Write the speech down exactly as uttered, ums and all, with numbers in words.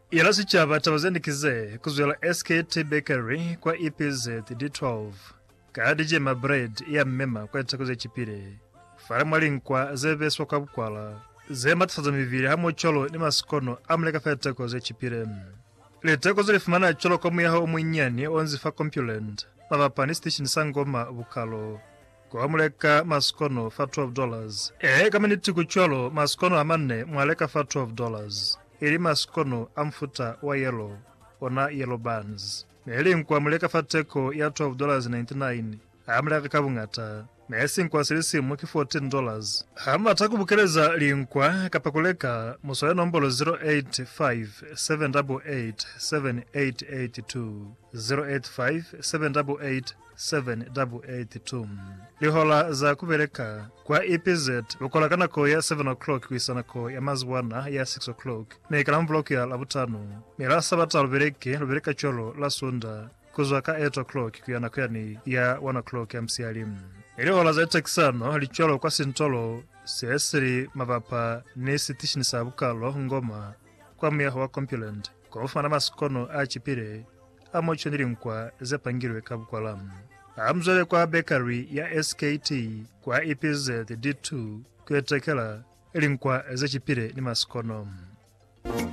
Ila sichaba tabazendikize kuzwela S K T Bakery kwa E P Z D twelve. Kaadi jema bread ya mmema kwa itakuze chipire. Fara mwalinkwa zebeswa kwa bukwala. Zema tufaza miviri hamo cholo ni masikono amleka fa itakuze chipire. Le itakuze lifumana cholo kwa muyaha umuinyani onzifa compulent. Mavapani station sangoma bukalo. Kwa mwaleka masikono fa twelve dollars. Ehe kama nitiku cholo masikono amane mwaleka fa twelve dollars. Ili masikono amfuta wa yellow ona yellow bands. Meli nkwa muleka fateko ya twelve dollars and ninety-nine. Amuleka kabungata. Mesi nkwa silisi mwiki fourteen dollars. Hama takubukeleza linkwa kapakuleka musoya nombolo zero eight five seven eight eight seven eight eight two zero eight five seven eight eight seven eight eight two. Lihola za kubereka kwa E P Z bukolakana ko ya seven o'clock kuisana ko ya mazwana ya six o'clock. Mekala mvloku ya labutano. Mela sabata lubereke lubereka cholo la sunda kuzwaka eight o'clock kuyana kuyani ya one o'clock ya msialimu. Lihola za etekisano licholo kwa sintolo sesiri mavapa nesi tishini sabukalo ngoma kwa miyaho wa compulent. Kwa ufana masikono achipire amocho nilinkwa zepangirwe kabukwalamu. Amzole kwa bakery ya S K T kwa E P Z D two kwetekela ilinkwa zechipire ni masikono.